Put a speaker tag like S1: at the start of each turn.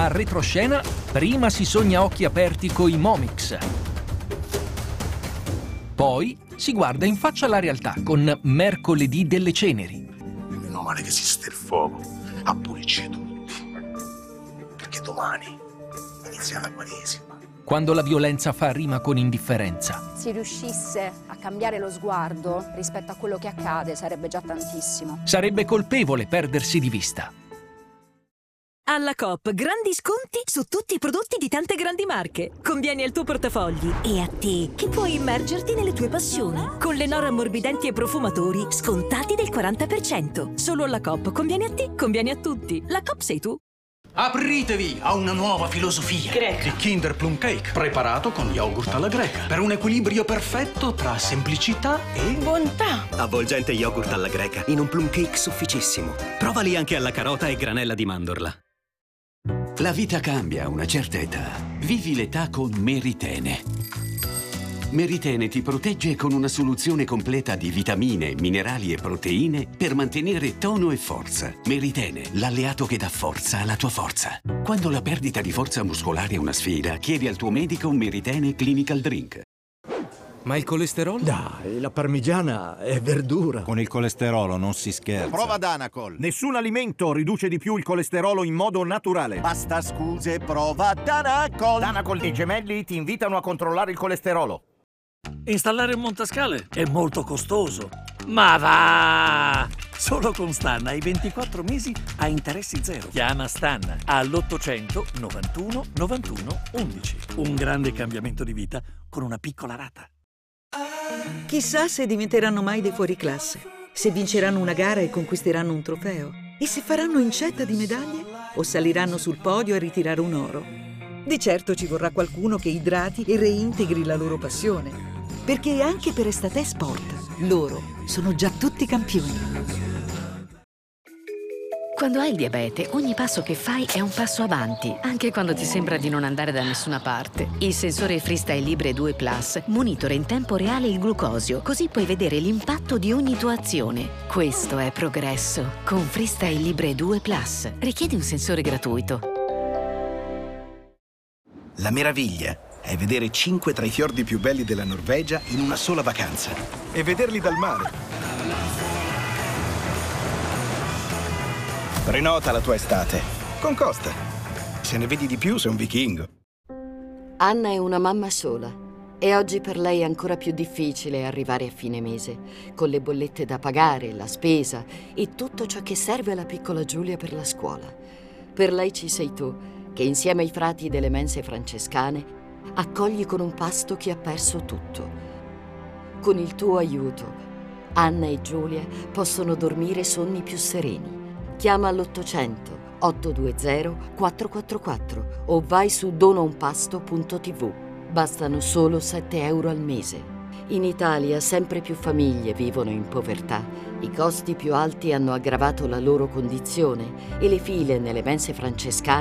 S1: A retroscena, prima si sogna a occhi aperti coi Momix. Poi si guarda in faccia la realtà con Mercoledì delle ceneri.
S2: Meno male che esiste il fuoco a pulirci tutti. Perché domani inizia la Quaresima.
S1: Quando la violenza fa rima con indifferenza.
S3: Se riuscisse a cambiare lo sguardo rispetto a quello che accade sarebbe già tantissimo.
S1: Sarebbe colpevole perdersi di vista.
S4: Alla Coop, grandi sconti su tutti i prodotti di tante grandi marche. Convieni al tuo portafogli e a te, che puoi immergerti nelle tue passioni. Con le Nor ammorbidenti e profumatori scontati del 40%. Solo alla Coop. Conviene a te, conviene a tutti. La Coop sei tu.
S5: Apritevi a una nuova filosofia.
S4: Greca.
S5: Il Kinder Plum Cake, preparato con yogurt alla greca. Per un equilibrio perfetto tra semplicità e
S4: Bontà.
S6: Avvolgente yogurt alla greca in un plum cake sufficissimo. Provali anche alla carota e granella di mandorla.
S7: La vita cambia a una certa età. Vivi l'età con Meritene. Meritene ti protegge con una soluzione completa di vitamine, minerali e proteine per mantenere tono e forza. Meritene, l'alleato che dà forza alla tua forza. Quando la perdita di forza muscolare è una sfida, chiedi al tuo medico un Meritene Clinical Drink.
S8: Ma il colesterolo?
S9: Dai, la parmigiana è verdura.
S10: Con il colesterolo non si scherza.
S11: Prova Danacol.
S12: Nessun alimento riduce di più il colesterolo in modo naturale.
S11: Basta scuse, prova Danacol.
S12: Danacol e i gemelli ti invitano a controllare il colesterolo.
S13: Installare un montascale è molto costoso. Ma va! Solo con Stan hai 24 mesi a interessi zero. Chiama Stan all'800 91 91 11. Un grande cambiamento di vita con una piccola rata.
S14: Chissà se diventeranno mai dei fuoriclasse, se vinceranno una gara e conquisteranno un trofeo, e se faranno incetta di medaglie o saliranno sul podio a ritirare un oro. Di certo ci vorrà qualcuno che idrati e reintegri la loro passione, perché anche per Estate Sport loro sono già tutti campioni.
S15: Quando hai il diabete, ogni passo che fai è un passo avanti, anche quando ti sembra di non andare da nessuna parte. Il sensore Freestyle Libre 2 Plus monitora in tempo reale il glucosio, così puoi vedere l'impatto di ogni tua azione. Questo è progresso. Con Freestyle Libre 2 Plus. Richiedi un sensore gratuito.
S16: La meraviglia è vedere 5 tra i fiordi più belli della Norvegia in una sola vacanza. E vederli dal mare. Prenota la tua estate con Costa. Se ne vedi di più sei un vichingo.
S17: Anna è una mamma sola e oggi per lei è ancora più difficile arrivare a fine mese, con le bollette da pagare, la spesa e tutto ciò che serve alla piccola Giulia per la scuola. Per lei ci sei tu, che insieme ai frati delle mense francescane accogli con un pasto chi ha perso tutto. Con il tuo aiuto, Anna e Giulia possono dormire sonni più sereni. Chiama all'800 820 444 o vai su donaunpasto.tv. Bastano solo 7 euro al mese. In Italia sempre più famiglie vivono in povertà. I costi più alti hanno aggravato la loro condizione e le file nelle mense francescane